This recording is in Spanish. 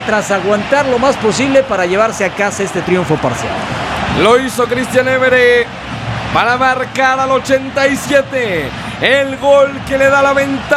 tras aguantar lo más posible para llevarse a casa este triunfo parcial. Lo hizo Christian Évere para marcar al 87 el gol que le da la ventaja.